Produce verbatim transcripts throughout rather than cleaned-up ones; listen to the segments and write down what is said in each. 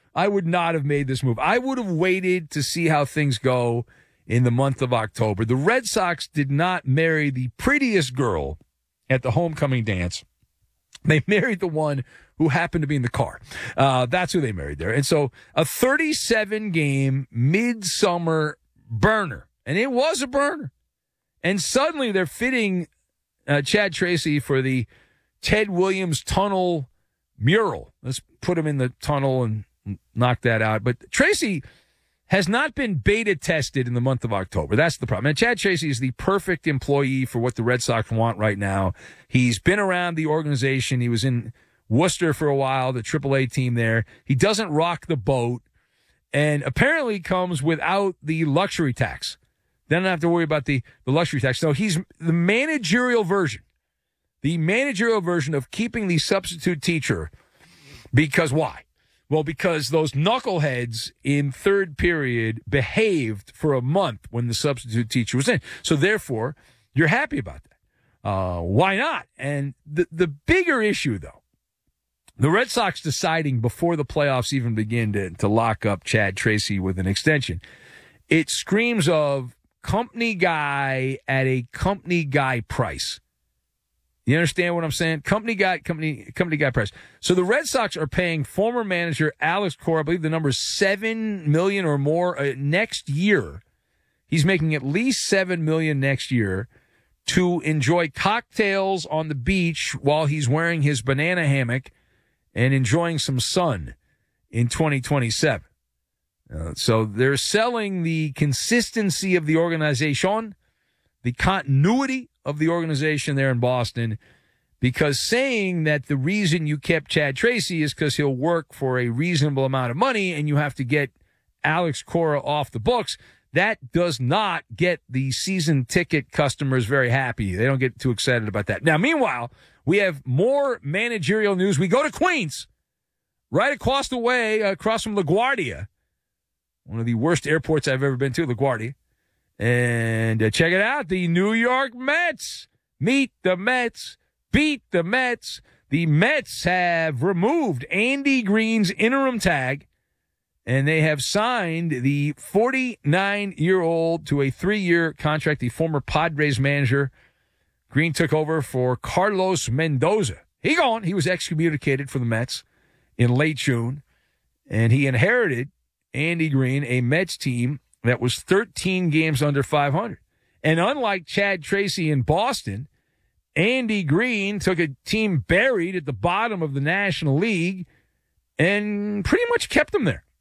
I would not have made this move. I would have waited to see how things go in the month of October. The Red Sox did not marry the prettiest girl at the homecoming dance. They married the one who happened to be in the car. Uh, that's who they married there. And so a thirty-seven game midsummer burner, and it was a burner. And suddenly they're fitting uh, Chad Tracy for the Ted Williams tunnel mural. Let's put him in the tunnel and knock that out. But Tracy has not been beta tested in the month of October. That's the problem. And Chad Tracy is the perfect employee for what the Red Sox want right now. He's been around the organization. He was in Worcester for a while, the triple A team there. He doesn't rock the boat and apparently comes without the luxury tax. They don't have to worry about the, the luxury tax. So he's the managerial version, the managerial version of keeping the substitute teacher. Because why? Well, because those knuckleheads in third period behaved for a month when the substitute teacher was in. So, therefore, you're happy about that. Uh, why not? And the, the bigger issue, though, the Red Sox deciding before the playoffs even begin to, to lock up Chad Tracy with an extension, it screams of company guy at a company guy price. You understand what I'm saying? Company guy, company, company guy price. So the Red Sox are paying former manager Alex Cora, I believe the number is seven million or more uh, next year. He's making at least seven million next year to enjoy cocktails on the beach while he's wearing his banana hammock and enjoying some sun in twenty twenty-seven. Uh, so they're selling the consistency of the organization, the continuity of the organization there in Boston, because saying that the reason you kept Chad Tracy is because he'll work for a reasonable amount of money and you have to get Alex Cora off the books, that does not get the season ticket customers very happy. They don't get too excited about that. Now, meanwhile, we have more managerial news. We go to Queens, right across the way, across from LaGuardia, one of the worst airports I've ever been to, LaGuardia. And uh, check it out, the New York Mets. Meet the Mets. Beat the Mets. The Mets have removed Andy Green's interim tag, and they have signed the forty-nine-year-old to a three-year contract, the former Padres manager. Green took over for Carlos Mendoza. He gone. He was excommunicated from the Mets in late June, and he inherited Andy Green, a Mets team that was thirteen games under five hundred. And unlike Chad Tracy in Boston, Andy Green took a team buried at the bottom of the National League and pretty much kept them there.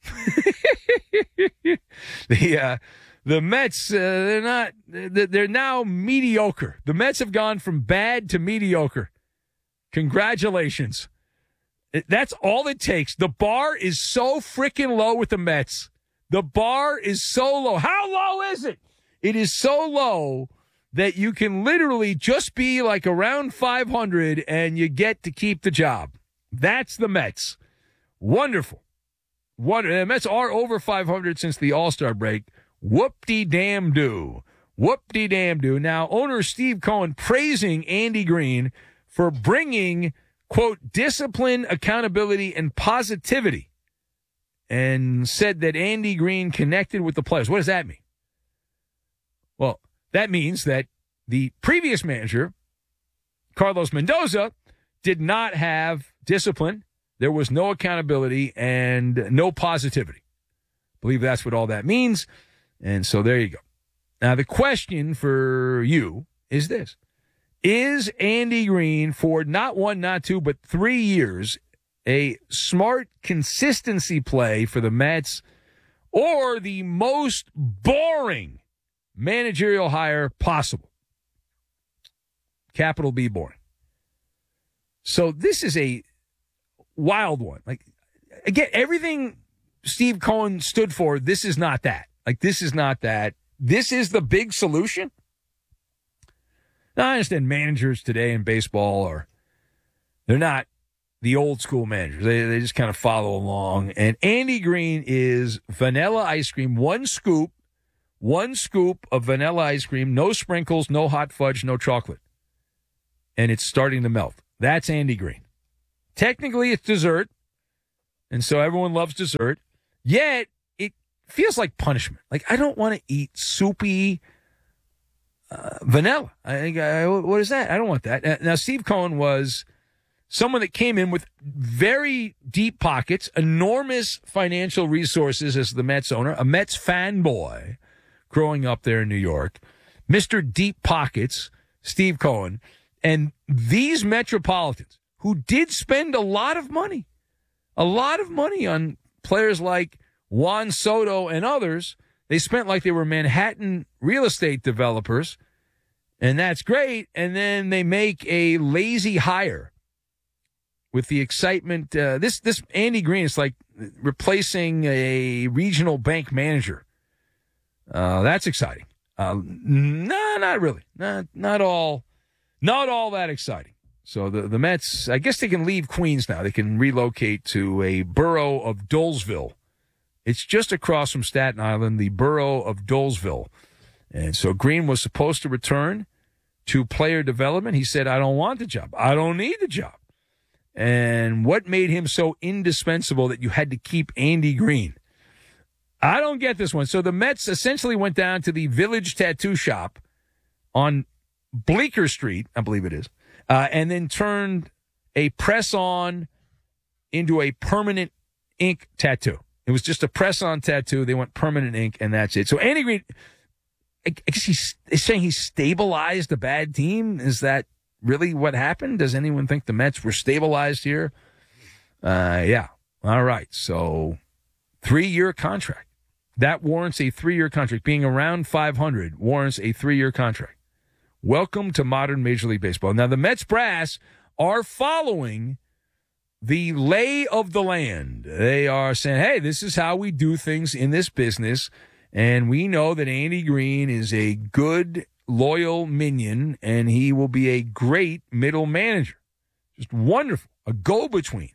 the uh, the Mets, uh, they're not, they're now mediocre. The Mets have gone from bad to mediocre. Congratulations. That's all it takes. The bar is so freaking low with the Mets. The bar is so low. How low is it? It is so low that you can literally just be like around five hundred and you get to keep the job. That's the Mets. Wonderful. Wonder- the Mets are over five hundred since the All-Star break. Whoop-de-damn-do. Whoop-de-damn-do. Now, owner Steve Cohen praising Andy Green for bringing, quote, discipline, accountability, and positivity, and said that Andy Green connected with the players. What does that mean? Well, that means that the previous manager, Carlos Mendoza, did not have discipline. There was no accountability and no positivity. I believe that's what all that means. And so there you go. Now, the question for you is this. Is Andy Green, for not one, not two, but three years, a smart consistency play for the Mets, or the most boring managerial hire possible? Capital B, boring. So this is a wild one. Like, again, everything Steve Cohen stood for, this is not that. Like, this is not that. This is the big solution. Now, I understand managers today in baseball are, they're not the old school managers. They they just kind of follow along. And Andy Green is vanilla ice cream, one scoop, one scoop of vanilla ice cream, no sprinkles, no hot fudge, no chocolate. And it's starting to melt. That's Andy Green. Technically, it's dessert, And so everyone loves dessert. Yet, it feels like punishment. Like, I don't want to eat soupy uh, vanilla. I think, I, what is that? I don't want that. Now, Steve Cohen was someone that came in with very deep pockets, enormous financial resources as the Mets owner, a Mets fanboy growing up there in New York. Mister Deep Pockets, Steve Cohen. And these Metropolitans, who did spend a lot of money, a lot of money on players like Juan Soto and others, they spent like they were Manhattan real estate developers, and that's great. And then they make a lazy hire with the excitement. Uh, this this Andy Green is like replacing a regional bank manager. Uh, that's exciting. Uh, no, not really. Not not all. Not all that exciting. So the, the Mets, I guess they can leave Queens now. They can relocate to a borough of Dolesville. It's just across from Staten Island, the borough of Dolesville. And so Green was supposed to return to player development. He said, I don't want the job. I don't need the job. And what made him so indispensable that you had to keep Andy Green? I don't get this one. So the Mets essentially went down to the Village Tattoo Shop on Bleecker Street, I believe it is, uh, and then turned a press-on into a permanent ink tattoo. It was just a press-on tattoo. They went permanent ink, and that's it. So Andy Green, I guess he's, he's saying he stabilized a bad team. Is that really what happened? Does anyone think the Mets were stabilized here? Uh, yeah. All right. So three-year contract. That warrants a three-year contract. Being around five hundred warrants a three-year contract. Welcome to modern Major League Baseball. Now, the Mets brass are following the lay of the land. They are saying, hey, this is how we do things in this business. And we know that Andy Green is a good, loyal minion, and he will be a great middle manager. Just wonderful. A go-between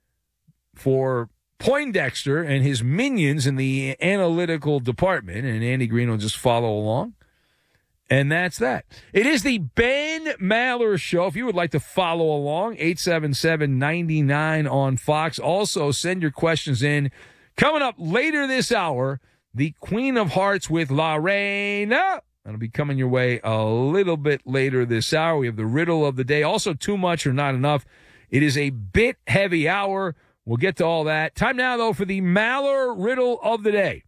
for Poindexter and his minions in the analytical department, and Andy Green will just follow along. And that's that. It is the Ben Maller Show. If you would like to follow along, eight seven seven, nine nine on Fox. Also, send your questions in. Coming up later this hour, the Queen of Hearts with La Reina. That'll be coming your way a little bit later this hour. We have the riddle of the day. Also, too much or not enough. It is a bit heavy hour. We'll get to all that. Time now, though, for the Maller riddle of the day.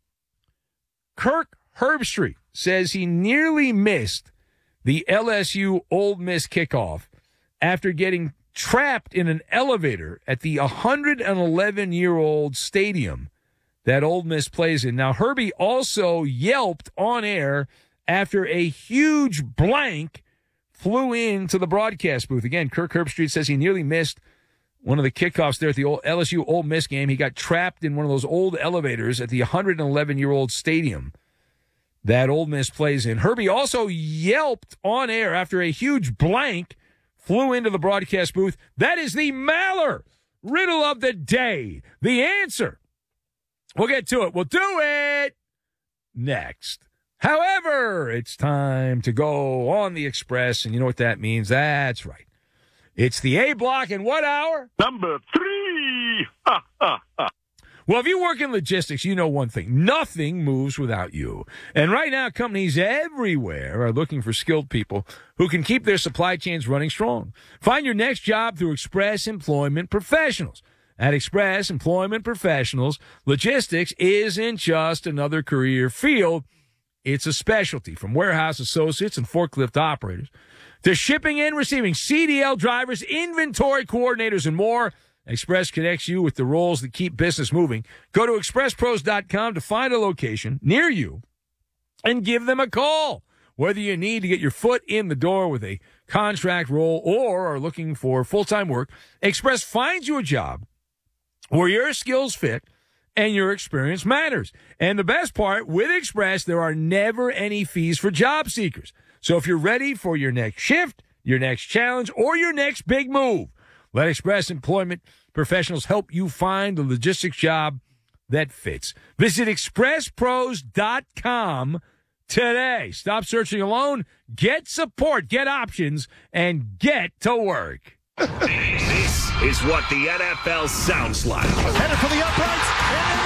Kirk Herbstreit says he nearly missed the L S U Ole Miss kickoff after getting trapped in an elevator at the one hundred eleven-year-old stadium that Ole Miss plays in. Now, Herbie also yelped on air after a huge blank flew into the broadcast booth. Again, Kirk Herbstreit says he nearly missed one of the kickoffs there at the old L S U Ole Miss game. He got trapped in one of those old elevators at the one hundred eleven-year-old stadium that Ole Miss plays in. Herbie also yelped on air after a huge blank flew into the broadcast booth. That is the Maller riddle of the day. The answer. We'll get to it. We'll do it next. However, it's time to go on the Express, and you know what that means. That's right. It's the A block in what hour? Number three. Ha, ha, ha. Well, if you work in logistics, you know one thing. Nothing moves without you. And right now, companies everywhere are looking for skilled people who can keep their supply chains running strong. Find your next job through Express Employment Professionals. At Express Employment Professionals, logistics isn't just another career field. It's a specialty, from warehouse associates and forklift operators to shipping and receiving, C D L drivers, inventory coordinators, and more. Express connects you with the roles that keep business moving. Go to express pros dot com to find a location near you and give them a call. Whether you need to get your foot in the door with a contract role or are looking for full-time work, Express finds you a job where your skills fit and your experience matters. And the best part, with Express, there are never any fees for job seekers. So if you're ready for your next shift, your next challenge, or your next big move, let Express Employment Professionals help you find a logistics job that fits. Visit express pros dot com today. Stop searching alone. Get support, get options, and get to work. This is what the N F L sounds like. Headed for the uprights.